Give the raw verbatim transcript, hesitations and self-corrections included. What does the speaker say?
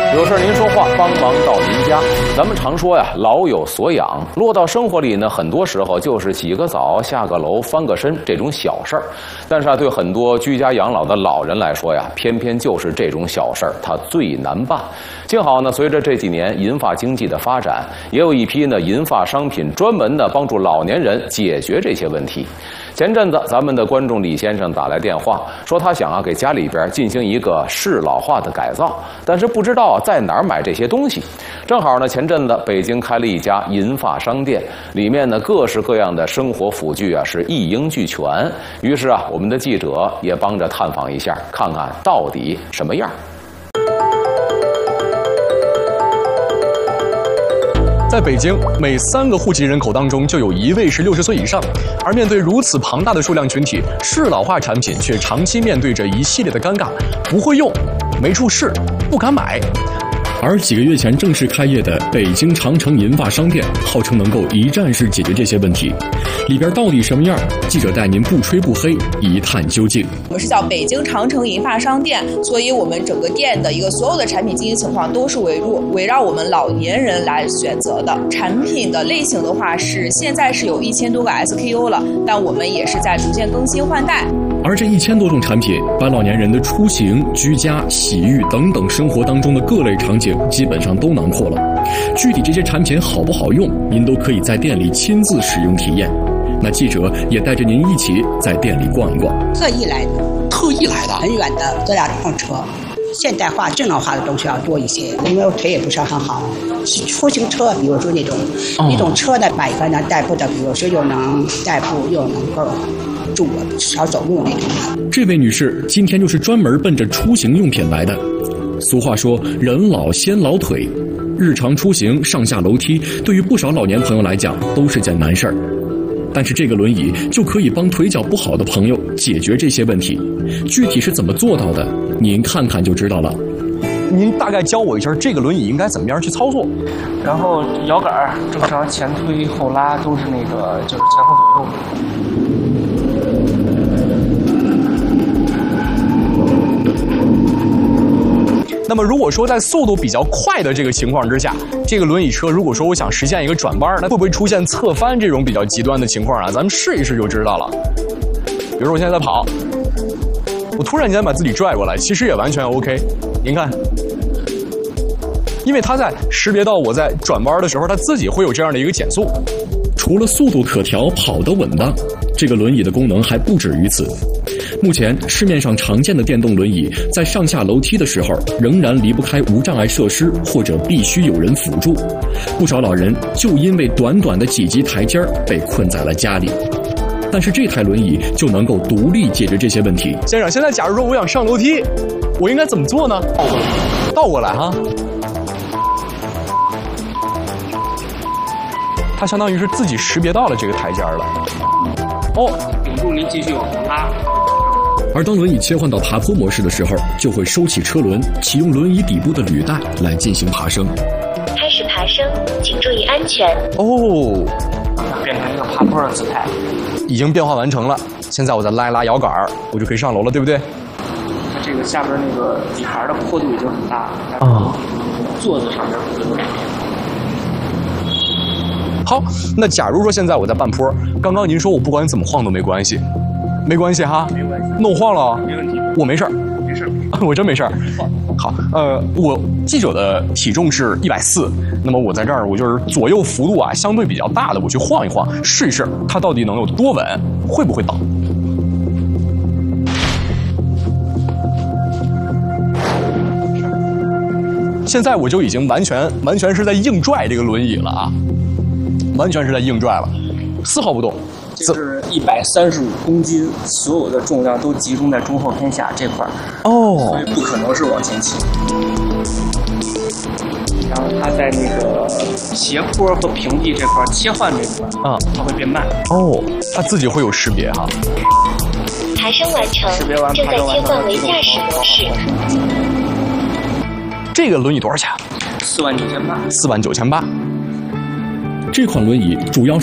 有事您说话，帮忙到您家。咱们常说呀，老有所养。落到生活里呢，很多时候就是洗个澡、下个楼、翻个身这种小事儿。但是啊，对很多居家养老的老人来说呀，偏偏就是这种小事儿，它最难办。幸好呢，随着这几年银发经济的发展，也有一批呢银发商品专门的帮助老年人解决这些问题。前阵子，咱们的观众李先生打来电话，说他想啊给家里边进行一个适老化的改造，但是不知道在哪儿买这些东西。正好呢，前阵子北京开了一家银发商店，里面呢各式各样的生活辅具啊是一应俱全。于是啊，我们的记者也帮着探访一下，看看到底什么样。 在北京，每三个户籍人口当中就有一位是六十岁以上，而面对如此庞大的数量群体，适老化产品却长期面对着一系列的尴尬：不会用、没处试、不敢买。 而几个月前正式开业的北京长城银发商店，号称能够一站式解决这些问题，里边到底什么样？记者带您不吹不黑，一探究竟。 我们是叫北京长城银发商店，所以我们整个店的一个所有的产品经营情况都是围入围绕我们老年人来选择的。产品的类型的话是现在是有一千多个 S K U 了，但我们也是在逐渐更新换代。 而这一千多种产品，把老年人的出行、居家、洗浴等等生活当中的各类场景基本上都囊括了。具体这些产品好不好用，您都可以在店里亲自使用体验。那记者也带着您一起在店里逛一逛。 特意来的， 特意来的， 很远的坐两趟车。现代化、智能化的东西要多一些，因为我腿也不是很好。出行车，比如说那种、哦、一种车呢，买一个呢代步的，比如说又能代步又能够住少走路那种的。 这位女士今天就是专门奔着出行用品来的。俗话说，人老先老腿，日常出行上下楼梯，对于不少老年朋友来讲都是件难事儿。但是这个轮椅就可以帮腿脚不好的朋友解决这些问题，具体是怎么做到的，您看看就知道了。 您大概教我一下这个轮椅应该怎么样去操作？ 然后摇杆正常前推后拉都是那个就是前后左右。 那么如果说在速度比较快的这个情况之下，这个轮椅车如果说我想实现一个转弯，那会不会出现侧翻这种比较极端的情况啊？咱们试一试就知道了。比如说我现在在跑，我突然间把自己拽过来，其实也完全 OK。您看，因为它在识别到我在转弯的时候，它自己会有这样的一个减速。 除了速度可调、跑得稳当，这个轮椅的功能还不止于此。目前市面上常见的电动轮椅，在上下楼梯的时候，仍然离不开无障碍设施，或者必须有人辅助。不少老人就因为短短的几级台阶被困在了家里。但是这台轮椅就能够独立解决这些问题。 先生，现在假如说我想上楼梯，我应该怎么做呢？倒过来，倒过来哈。它相当于是自己识别到了这个台阶了。哦， 顶住您继续往上拉。 而当轮椅切换到爬坡模式的时候，就会收起车轮，启用轮椅底部的履带来进行爬升。 开始爬升，请注意安全。 哦， 变成一个爬坡的姿态， 已经变化完成了。现在我再拉一拉摇杆，我就可以上楼了，对不对？ 它这个下边那个底盘的坡度已经很大了，但是座子上面不会有改变。 好，那假如说现在我在半坡，刚刚您说我不管怎么晃都没关系，没关系哈， 没关系， 那我晃了， 没问题， 我没事儿， 没事， 我真没事儿。好，呃，我记者的体重是一百四，那么我在这儿，我就是左右幅度啊相对比较大的，我去晃一晃，试一试它到底能有多稳，会不会倒？现在我就已经完全完全是在硬拽这个轮椅了啊，完全是在硬拽了，丝毫不动。 这是一百三十五公斤，所有的重量都集中在中后偏下这块儿， 哦， 所以不可能是往前倾。然后它在那个斜坡和平地这块切换这块啊，它会变慢。 哦，它自己会有识别哈。 爬升完成，正在切换为驾驶模式。 这个轮椅多少钱？ 四万九千八。 四万九千八。 这款轮椅主要